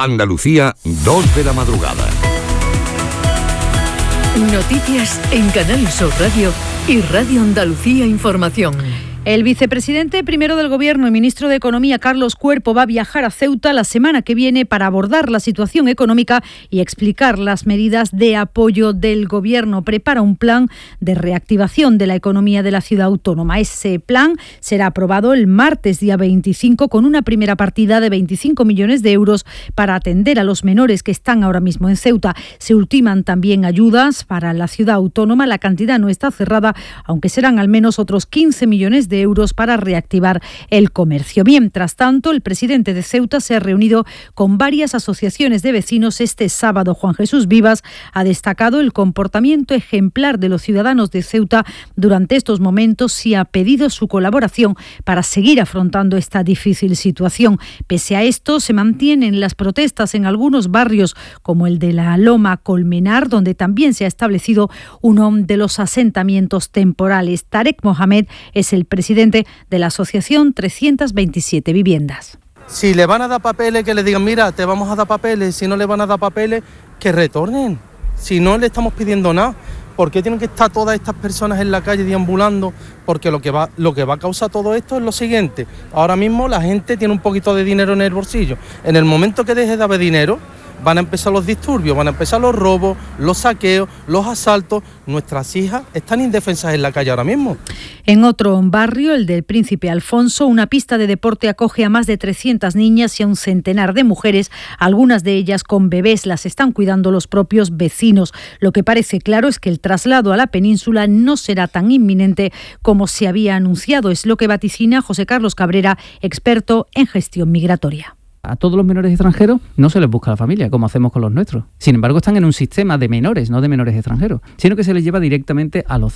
Andalucía, 2 de la madrugada. Noticias en Canal Sur Radio y Radio Andalucía Información. El vicepresidente primero del Gobierno y ministro de Economía, Carlos Cuerpo, va a viajar a Ceuta la semana que viene para abordar la situación económica y explicar las medidas de apoyo del Gobierno. Prepara un plan de reactivación de la economía de la ciudad autónoma. Ese plan será aprobado el martes, día 25, con una primera partida de 25 millones de euros para atender a los menores que están ahora mismo en Ceuta. Se ultiman también ayudas para la ciudad autónoma. La cantidad no está cerrada, aunque serán al menos otros 15 millones de euros para reactivar el comercio. Mientras tanto, el presidente de Ceuta se ha reunido con varias asociaciones de vecinos este sábado. Juan Jesús Vivas ha destacado el comportamiento ejemplar de los ciudadanos de Ceuta durante estos momentos y ha pedido su colaboración para seguir afrontando esta difícil situación. Pese a esto, se mantienen las protestas en algunos barrios, como el de la Loma Colmenar, donde también se ha establecido uno de los asentamientos temporales. Tarek Mohamed es el presidente de la asociación 327 Viviendas. Si le van a dar papeles, que le digan, mira, te vamos a dar papeles. Si no le van a dar papeles, que retornen. Si no le estamos pidiendo nada, ¿por qué tienen que estar todas estas personas en la calle deambulando? Porque lo que va a causar todo esto es lo siguiente. Ahora mismo la gente tiene un poquito de dinero en el bolsillo. En el momento que deje de haber dinero, van a empezar los disturbios, van a empezar los robos, los saqueos, los asaltos. Nuestras hijas están indefensas en la calle ahora mismo. En otro barrio, el del Príncipe Alfonso, una pista de deporte acoge a más de 300 niñas y a un centenar de mujeres, algunas de ellas con bebés. Las están cuidando los propios vecinos. Lo que parece claro es que el traslado a la península no será tan inminente como se había anunciado. Es lo que vaticina José Carlos Cabrera, experto en gestión migratoria. A todos los menores extranjeros no se les busca la familia, como hacemos con los nuestros. Sin embargo, están en un sistema de menores, no de menores extranjeros, sino que se les lleva directamente a los